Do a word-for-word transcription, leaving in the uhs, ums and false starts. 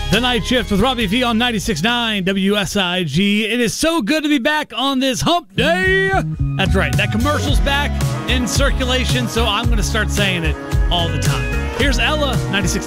The Night Shift with Robbie V on ninety-six point nine W S I G. It is so good to be back on this hump day. That's right. That commercial's back in circulation, so I'm going to start saying it all the time. Here's Ella, ninety-six point